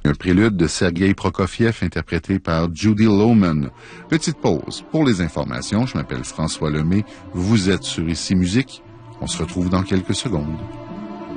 Un prélude de Sergei Prokofiev interprété par Judy Loman. Petite pause pour les informations. Je m'appelle François Lemay. Vous êtes sur Ici Musique. On se retrouve dans quelques secondes.